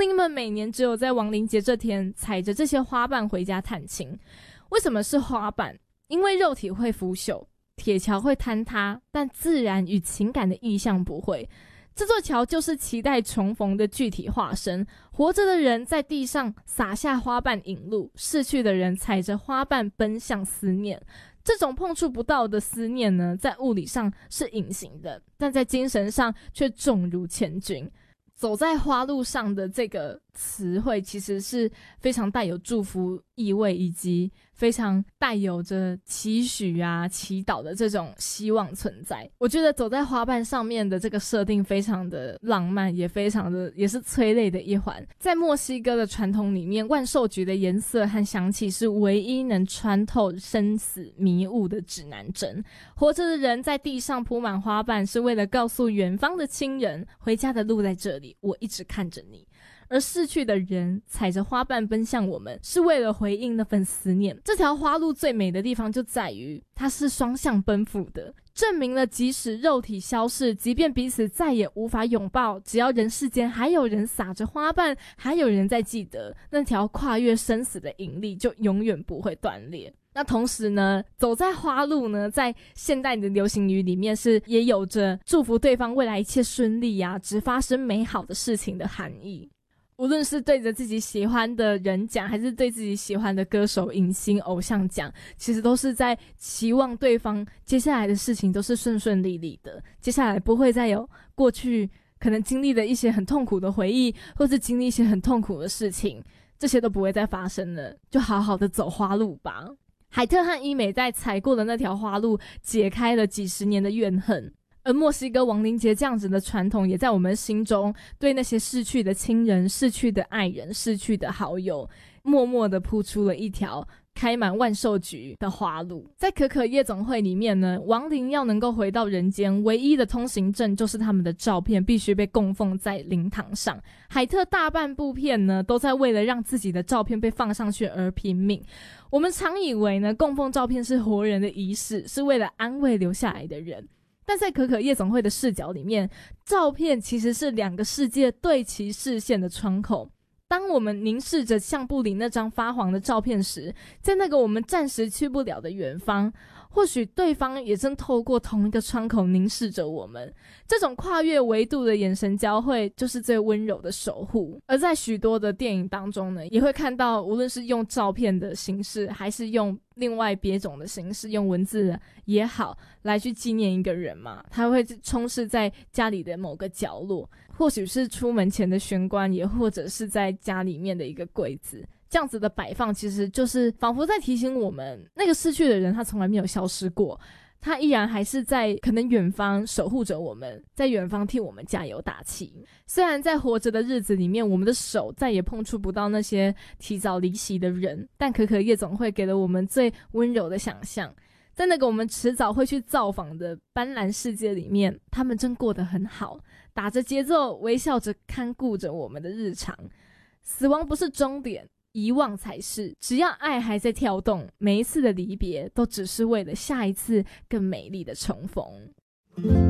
灵们每年只有在亡灵节这天踩着这些花瓣回家探亲。为什么是花瓣？因为肉体会腐朽，铁桥会坍塌，但自然与情感的意象不会。这座桥就是期待重逢的具体化身。活着的人在地上撒下花瓣引路，逝去的人踩着花瓣奔向思念。这种碰触不到的思念呢，在物理上是隐形的，但在精神上却重如千钧。走在花路上的这个词汇其实是非常带有祝福意味，以及非常带有着期许啊、祈祷的这种希望存在。我觉得走在花瓣上面的这个设定非常的浪漫，也非常的也是催泪的一环。在墨西哥的传统里面，万寿菊的颜色和香气是唯一能穿透生死迷雾的指南针。活着的人在地上铺满花瓣，是为了告诉远方的亲人，回家的路在这里，我一直看着你。而逝去的人踩着花瓣奔向我们，是为了回应那份思念。这条花路最美的地方就在于它是双向奔赴的，证明了即使肉体消逝，即便彼此再也无法拥抱，只要人世间还有人撒着花瓣，还有人在记得，那条跨越生死的引力就永远不会断裂。那同时呢，走在花路呢，在现代的流行语里面也有着祝福对方未来一切顺利啊，只发生美好的事情的含义。无论是对着自己喜欢的人讲，还是对自己喜欢的歌手、影星、偶像讲，其实都是在期望对方接下来的事情都是顺顺利利的，接下来不会再有过去可能经历的一些很痛苦的回忆，或是经历一些很痛苦的事情，这些都不会再发生了，就好好的走花路吧。海特和伊美在踩过的那条花路，解开了几十年的怨恨。而墨西哥亡灵节这样子的传统，也在我们心中对那些逝去的亲人、逝去的爱人、逝去的好友，默默地铺出了一条开满万寿菊的花路。在可可夜总会里面呢，亡灵要能够回到人间，唯一的通行证就是他们的照片必须被供奉在灵堂上。海特大半部片呢，都在为了让自己的照片被放上去而拼命。我们常以为呢，供奉照片是活人的仪式，是为了安慰留下来的人。但在可可夜总会的视角里面，照片其实是两个世界对齐视线的窗口。当我们凝视着相簿里那张发黄的照片时，在那个我们暂时去不了的远方，或许对方也正透过同一个窗口凝视着我们。这种跨越维度的眼神交汇，就是最温柔的守护。而在许多的电影当中呢，也会看到，无论是用照片的形式，还是用另外别种的形式，用文字也好，来去纪念一个人嘛，他会充斥在家里的某个角落，或许是出门前的玄关，也或者是在家里面的一个柜子。这样子的摆放其实就是仿佛在提醒我们，那个逝去的人他从来没有消失过，他依然还是在可能远方守护着我们，在远方替我们加油打气。虽然在活着的日子里面，我们的手再也碰触不到那些提早离席的人，但可可夜总会给了我们最温柔的想象。在那个我们迟早会去造访的斑斓世界里面，他们正过得很好，打着节奏，微笑着看顾着我们的日常。死亡不是终点，遗忘才是。只要爱还在跳动，每一次的离别都只是为了下一次更美丽的重逢。